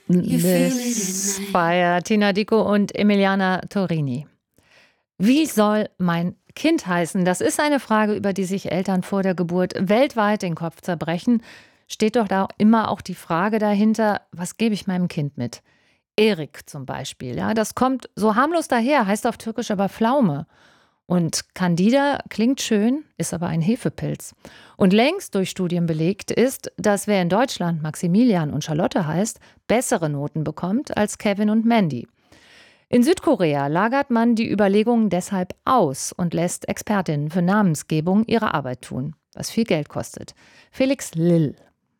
This bei Tina Dico und Emiliana Torini. Wie soll mein Kind heißen? Das ist eine Frage, über die sich Eltern vor der Geburt weltweit den Kopf zerbrechen. Steht doch da immer auch die Frage dahinter, was gebe ich meinem Kind mit? Erik zum Beispiel, ja, das kommt so harmlos daher, heißt auf Türkisch aber Pflaume. Und Candida klingt schön, ist aber ein Hefepilz. Und längst durch Studien belegt ist, dass wer in Deutschland Maximilian und Charlotte heißt, bessere Noten bekommt als Kevin und Mandy. In Südkorea lagert man die Überlegungen deshalb aus und lässt Expertinnen für Namensgebung ihre Arbeit tun, was viel Geld kostet. Felix Lill.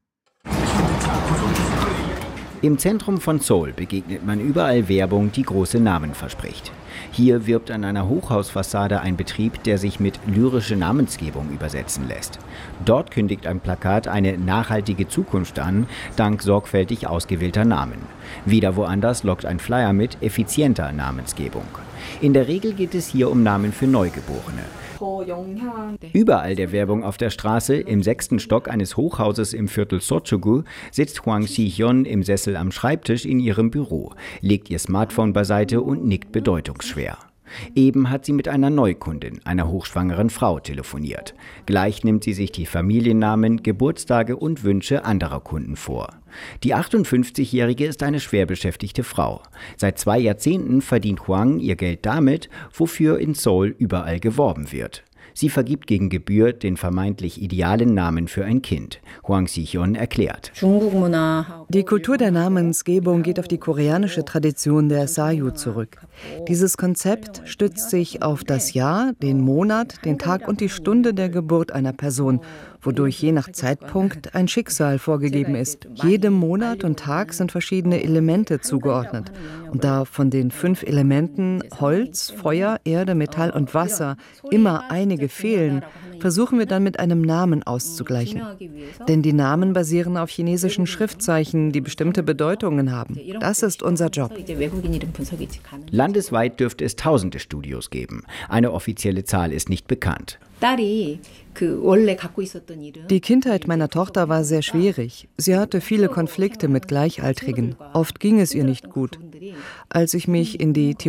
Im Zentrum von Seoul begegnet man überall Werbung, die große Namen verspricht. Hier wirbt an einer Hochhausfassade ein Betrieb, der sich mit lyrische Namensgebung übersetzen lässt. Dort kündigt ein Plakat eine nachhaltige Zukunft an, dank sorgfältig ausgewählter Namen. Wieder woanders lockt ein Flyer mit effizienter Namensgebung. In der Regel geht es hier um Namen für Neugeborene. Überall der Werbung auf der Straße, im 6. Stock eines Hochhauses im Viertel Sochogu, sitzt Hwang Si-hyun im Sessel am Schreibtisch in ihrem Büro, legt ihr Smartphone beiseite und nickt bedeutungsschwer. Eben hat sie mit einer Neukundin, einer hochschwangeren Frau, telefoniert. Gleich nimmt sie sich die Familiennamen, Geburtstage und Wünsche anderer Kunden vor. Die 58-Jährige ist eine schwer beschäftigte Frau. Seit 2 Jahrzehnten verdient Hwang ihr Geld damit, wofür in Seoul überall geworben wird. Sie vergibt gegen Gebühr den vermeintlich idealen Namen für ein Kind. Hwang Si-hyun erklärt. Die Kultur der Namensgebung geht auf die koreanische Tradition der Sayu zurück. Dieses Konzept stützt sich auf das Jahr, den Monat, den Tag und die Stunde der Geburt einer Person, wodurch je nach Zeitpunkt ein Schicksal vorgegeben ist. Jedem Monat und Tag sind verschiedene Elemente zugeordnet. Und da von den 5 Elementen Holz, Feuer, Erde, Metall und Wasser immer einige fehlen, versuchen wir dann mit einem Namen auszugleichen. Denn die Namen basieren auf chinesischen Schriftzeichen, die bestimmte Bedeutungen haben. Das ist unser Job. Landesweit dürfte es tausende Studios geben. Eine offizielle Zahl ist nicht bekannt. Die Kindheit meiner Tochter war sehr schwierig. Sie hatte viele Konflikte mit Gleichaltrigen. Oft ging es ihr nicht gut. Als ich mich in die